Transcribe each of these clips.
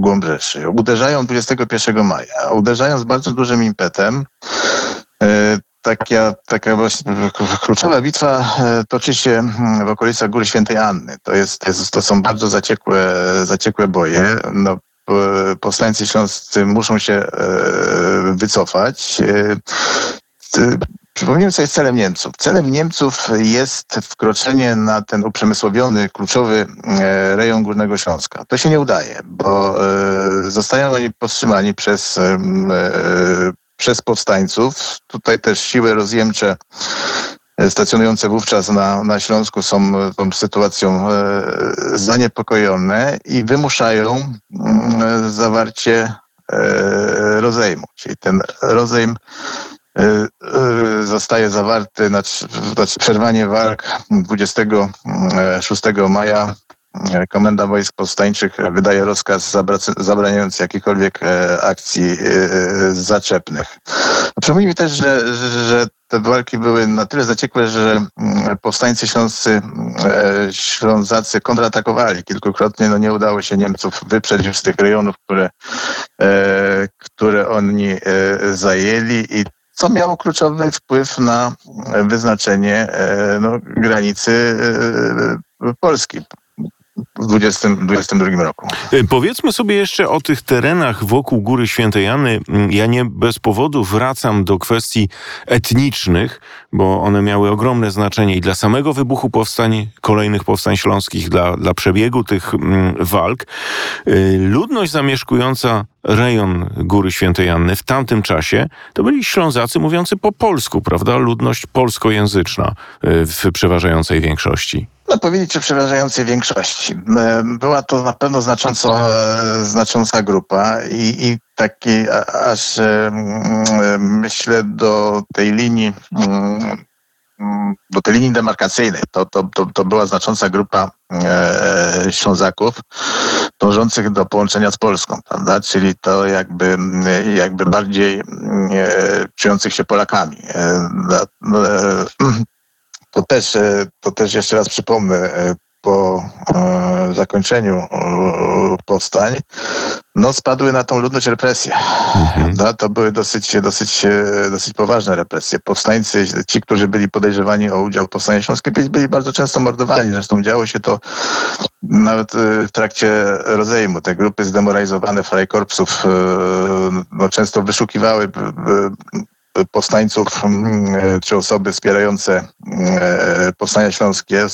głąb Rzeszy. Uderzają 21 maja, uderzają z bardzo dużym impetem. Taka właśnie kluczowa bitwa toczy się w okolicach Góry Świętej Anny. To są bardzo zaciekłe boje. No, powstańcy śląscy muszą się wycofać. Przypomnijmy, co jest celem Niemców. Celem Niemców jest wkroczenie na ten uprzemysłowiony, kluczowy rejon Górnego Śląska. To się nie udaje, bo zostają oni powstrzymani przez powstańców. Tutaj też siły rozjemcze stacjonujące wówczas na Śląsku są tą sytuacją zaniepokojone i wymuszają zawarcie rozejmu. Czyli ten rozejm zostaje zawarty, przerwanie walk 26 maja. Komenda Wojsk Powstańczych wydaje rozkaz zabraniający jakichkolwiek akcji zaczepnych. Przypomnijmy też, że te walki były na tyle zaciekłe, że powstańcy ślązacy kontratakowali kilkukrotnie. No nie udało się Niemców wyprzeć już z tych rejonów, które oni zajęli i co miało kluczowy wpływ na wyznaczenie granicy Polski w 2022 roku. Powiedzmy sobie jeszcze o tych terenach wokół Góry Świętej Anny. Ja nie bez powodu wracam do kwestii etnicznych, bo one miały ogromne znaczenie i dla samego wybuchu powstań, kolejnych powstań śląskich, dla przebiegu tych walk. Ludność zamieszkująca rejon Góry Świętej Anny w tamtym czasie to byli Ślązacy mówiący po polsku, prawda? Ludność polskojęzyczna w przeważającej większości. No powiedzieć o przeważającej większości. Była to na pewno znacząca grupa i taki aż myślę do tej linii demarkacyjnej. To była znacząca grupa Ślązaków dążących do połączenia z Polską, prawda? Czyli to jakby bardziej czujących się Polakami. To też jeszcze raz przypomnę, po zakończeniu powstań, spadły na tą ludność represje. To były dosyć poważne represje. Powstańcy, ci, którzy byli podejrzewani o udział w powstaniu śląskim, byli bardzo często mordowani. Zresztą działo się to nawet w trakcie rozejmu. Te grupy zdemoralizowane Freikorpsów często wyszukiwały powstańców czy osoby wspierające powstania śląskie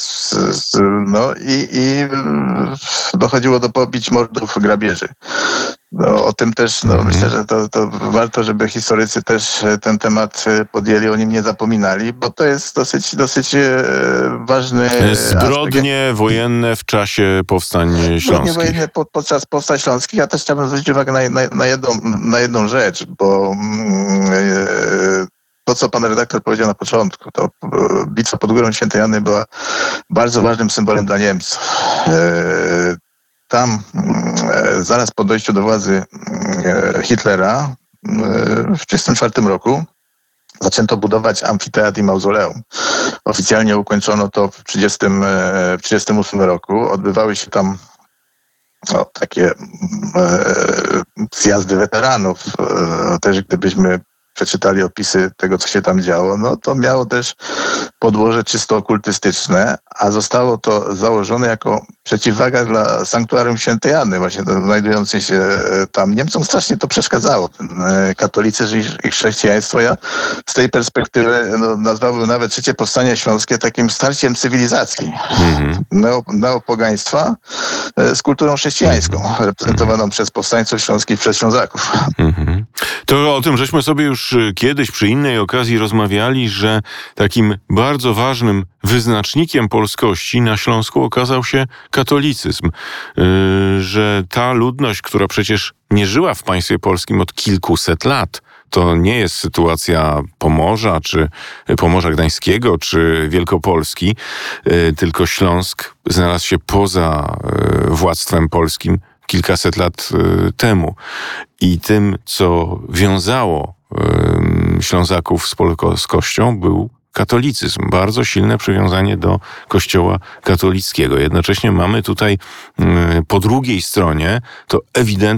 i dochodziło do pobić, mordów, grabieży. O tym też myślę, że to warto, żeby historycy też ten temat podjęli, o nim nie zapominali, bo to jest dosyć ważny zbrodnie aspekt. Wojenne w czasie powstań śląskich. Zbrodnie wojenne podczas powstań śląskich. Ja też chciałbym zwrócić uwagę na jedną rzecz, bo to, co pan redaktor powiedział na początku, to bitwa pod Górą Świętej Anny była bardzo ważnym symbolem dla Niemców. Tam zaraz po dojściu do władzy Hitlera w 1934 roku zaczęto budować amfiteatr i mauzoleum. Oficjalnie ukończono to w 1938 roku. Odbywały się tam takie zjazdy weteranów. Też gdybyśmy przeczytali opisy tego, co się tam działo, to miało też podłoże czysto okultystyczne, a zostało to założone jako przeciwwaga dla sanktuarium Świętej Anny, właśnie znajdującej się tam. Niemcom strasznie to przeszkadzało. Katolicyzm i chrześcijaństwo. Ja z tej perspektywy nazwałbym nawet trzecie powstanie śląskie takim starciem cywilizacji. Neopogaństwa z kulturą chrześcijańską, reprezentowaną przez powstańców śląskich, przez Ślązaków. To o tym żeśmy sobie już kiedyś przy innej okazji rozmawiali, że takim bardzo ważnym wyznacznikiem polskości na Śląsku okazał się katolicyzm. Że ta ludność, która przecież nie żyła w państwie polskim od kilkuset lat, to nie jest sytuacja Pomorza, czy Pomorza Gdańskiego, czy Wielkopolski, tylko Śląsk znalazł się poza władztwem polskim kilkaset lat temu. I tym, co wiązało Ślązaków z polskością, był katolicyzm. Bardzo silne przywiązanie do Kościoła katolickiego. Jednocześnie mamy tutaj po drugiej stronie to ewidentne